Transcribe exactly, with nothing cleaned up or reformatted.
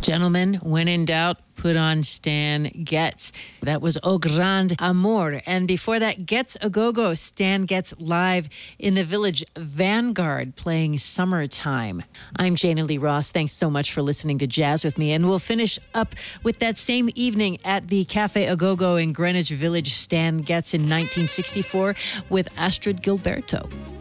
Gentlemen, when in doubt, put on Stan Getz. That was Au Grand Amour. And before that, Getz A Go-Go, Stan Getz live in the Village Vanguard playing Summertime. I'm Jana Lee Ross. Thanks so much for listening to Jazz with me. And we'll finish up with that same evening at the Cafe A Go-Go in Greenwich Village, Stan Getz in nineteen sixty-four with Astrid Gilberto.